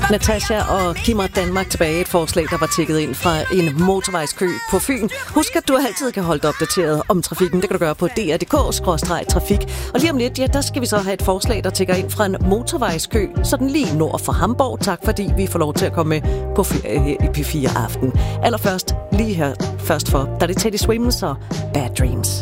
Natasha og Kimmer Danmark tilbage. Et forslag, der var tækket ind fra en motorvejskø på Fyn. Husk, at du altid kan holde dig opdateret om trafikken. Det kan du gøre på dr.dk/trafik. Og lige om lidt, ja, der skal vi så have et forslag, der tækker ind fra en motorvejskø, sådan lige nord for Hamborg. Tak fordi vi får lov til at komme med på ferie her i P4 Aften. Allerførst, lige her først for, der er det Teddy Swims og Bad Dreams.